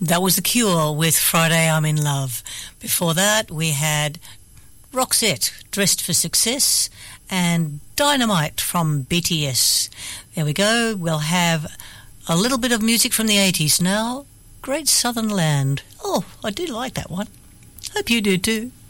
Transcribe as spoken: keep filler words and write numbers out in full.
That was The Cure with Friday I'm in Love. Before that, we had Roxette, Dressed for Success, and Dynamite from B T S. There we go. We'll have a little bit of music from the eighties now. Great Southern Land. Oh, I do like that one. Hope you do too.